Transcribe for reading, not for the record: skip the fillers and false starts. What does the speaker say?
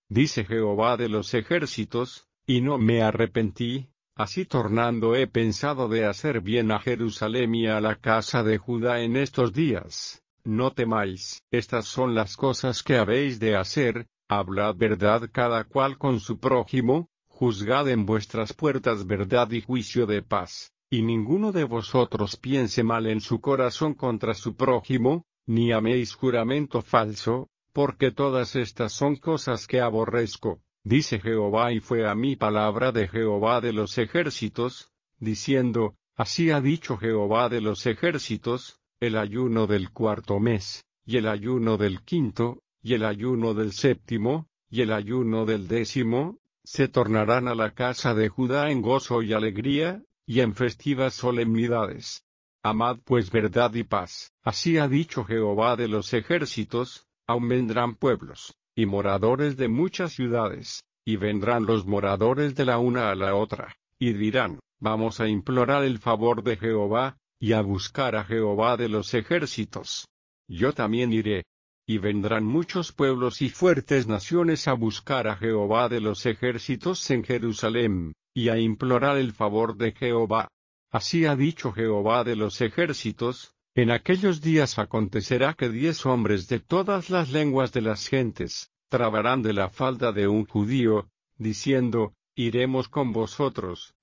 dice Jehová de los ejércitos, y no me arrepentí. Así tornando he pensado de hacer bien a Jerusalén y a la casa de Judá en estos días. No temáis, estas son las cosas que habéis de hacer: hablad verdad cada cual con su prójimo, juzgad en vuestras puertas verdad y juicio de paz, y ninguno de vosotros piense mal en su corazón contra su prójimo, ni améis juramento falso, porque todas estas son cosas que aborrezco, dice Jehová. Y fue a mí palabra de Jehová de los ejércitos, diciendo: así ha dicho Jehová de los ejércitos, el ayuno del cuarto mes, y el ayuno del quinto, y el ayuno del séptimo, y el ayuno del décimo, se tornarán a la casa de Judá en gozo y alegría, y en festivas solemnidades. Amad pues verdad y paz, así ha dicho Jehová de los ejércitos. Aun vendrán pueblos, y moradores de muchas ciudades, y vendrán los moradores de la una a la otra, y dirán: vamos a implorar el favor de Jehová, y a buscar a Jehová de los ejércitos. Yo también iré. Y vendrán muchos pueblos y fuertes naciones a buscar a Jehová de los ejércitos en Jerusalén, y a implorar el favor de Jehová. Así ha dicho Jehová de los ejércitos: en aquellos días acontecerá que 10 hombres de todas las lenguas de las gentes, trabarán de la falda de un judío, diciendo: iremos con vosotros,